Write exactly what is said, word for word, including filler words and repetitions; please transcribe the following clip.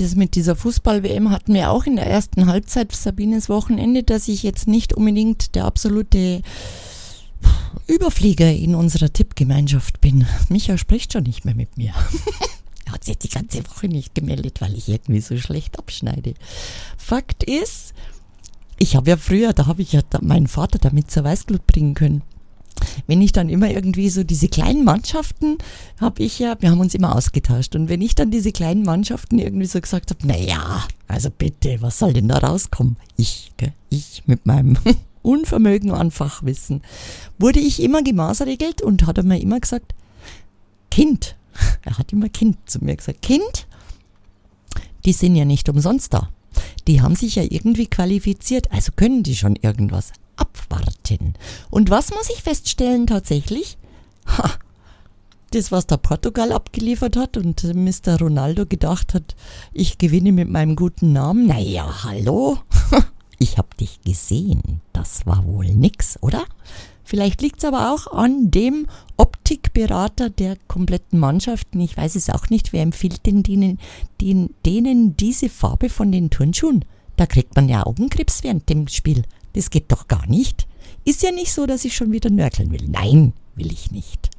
das mit dieser Fußball-W M hatten wir auch in der ersten Halbzeit Sabines Wochenende, dass ich jetzt nicht unbedingt der absolute Überflieger in unserer Tippgemeinschaft bin. Micha spricht schon nicht mehr mit mir. Er hat sich die ganze Woche nicht gemeldet, weil ich irgendwie so schlecht abschneide. Fakt ist, ich habe ja früher, da habe ich ja meinen Vater damit zur Weißglut bringen können. Wenn ich dann immer irgendwie so diese kleinen Mannschaften, habe ich ja, wir haben uns immer ausgetauscht. Und wenn ich dann diese kleinen Mannschaften irgendwie so gesagt habe, naja, also bitte, was soll denn da rauskommen? Ich, gell, ich mit meinem Unvermögen an Fachwissen, wurde ich immer gemaßregelt und hat er mir immer gesagt, Kind, er hat immer Kind zu mir gesagt, Kind, die sind ja nicht umsonst da. Die haben sich ja irgendwie qualifiziert, also können die schon irgendwas. Abwarten. Und was muss ich feststellen tatsächlich? Ha, das, was da Portugal abgeliefert hat und Mister Ronaldo gedacht hat, ich gewinne mit meinem guten Namen. Naja, hallo? Ich hab dich gesehen. Das war wohl nix, oder? Vielleicht liegt's aber auch an dem Optikberater der kompletten Mannschaften. Ich weiß es auch nicht. Wer empfiehlt denn denen, denen, denen diese Farbe von den Turnschuhen? Da kriegt man ja Augenkrebs während dem Spiel. Das geht doch gar nicht. Ist ja nicht so, dass ich schon wieder nörgeln will. Nein, will ich nicht.